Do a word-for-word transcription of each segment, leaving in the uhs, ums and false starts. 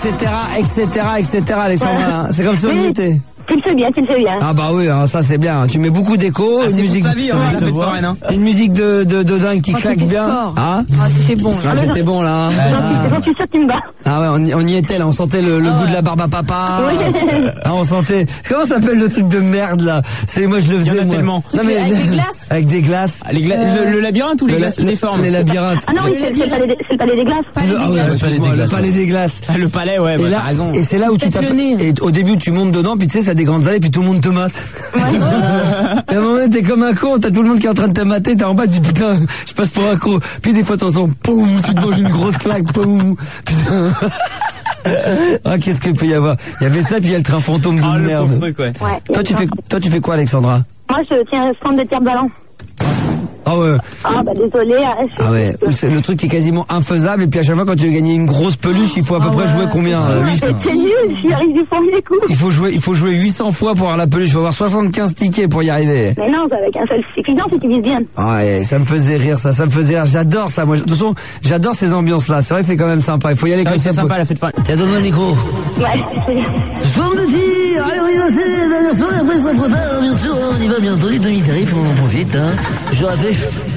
cetera, et cetera, et cetera, Alexandra. Voilà. C'est comme si on y était. Tu le fais bien, tu le fais bien. Ah bah oui, alors ça c'est bien. Tu mets beaucoup d'écho, Ah, une musique, vie, hein, la fête foraine, hein. une musique de de, de dingue qui Oh, claque t'étais bien. fort. Ah, Ah, c'était bon. ah j'étais bon là. Hein. J'en Ah. suis sûre que tu me bats. Ah ouais, on y, on y était là, on sentait le, le Ah goût ouais. de la barbe à papa. Oui. Ah, on sentait. Comment ça s'appelle le truc de merde là? C'est moi je le Il y en faisais a moi. tellement. Non mais Avec des glaces avec des glaces. Ah, les gla- Euh, le, le labyrinthe ou les Le- glaces le- uniformes? Les labyrinthes. Ah non, oui, c'est c'est le palais des- c'est le palais des glaces. Palais Le- des ah ouais, glaces. excuse-moi, Palais des le glaces, palais des glaces. Ah, le palais, ouais, Et bah, là, t'as raison. et c'est là où tu Peut-être tapes. le nez. Et au début, tu montes dedans, puis tu sais, ça a des grandes allées, puis tout le monde te mate. Et à un moment donné, t'es comme un con, t'as tout le monde qui est en train de te mater, t'es en bas, tu dis putain, je passe pour un con. Puis des fois, t'entends, poum, tu te manges une grosse claque, poum. Putain. Ah, qu'est-ce qu'il peut y avoir? Il y avait ça, puis il y a le train fantôme de Ah, le merde. pauvre truc, ouais. Ouais. Toi, tu fais, toi, tu fais quoi, Alexandra? Moi, je tiens un stand de tir de ballon. Ah ouais. Ah, bah, désolé. je- Ah ouais, c'est le truc qui est quasiment infaisable, et puis à chaque fois, quand tu veux gagner une grosse peluche, il faut à peu Ah près ouais. jouer combien? euh, huit cents. C'est c'est nul, j'y arrive du premier coup. Il faut jouer, il faut jouer huit cents fois pour avoir la peluche, il faut avoir soixante-quinze tickets pour y arriver. Mais non, c'est avec un seul suffisant si tu vises bien. Ouais, ça me faisait rire, ça, ça me faisait rire. J'adore ça, moi. De toute façon, j'adore ces ambiances-là. C'est vrai que c'est quand même sympa. Il faut y aller Ah comme oui, ça. c'est pour- sympa la fête foraine. Tiens, donne-moi le micro. Ouais, c'est bien. Zone de tir, allez, on y va, c'est la dernière soirée, après ça trop tard, bien sûr, on y va bientôt, les demi-tarifs, on en profite, hein. Je rappelle.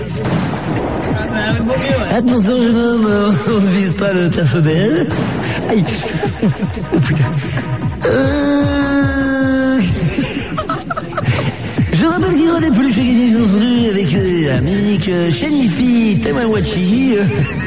Attention, jeune homme, euh, on ne vise pas le personnel. Aïe. Oh putain. Euh... Je rappelle qu'il y aura des peluches à gagner, bien entendu, avec euh, la musique euh, Shanifi Tamawachi.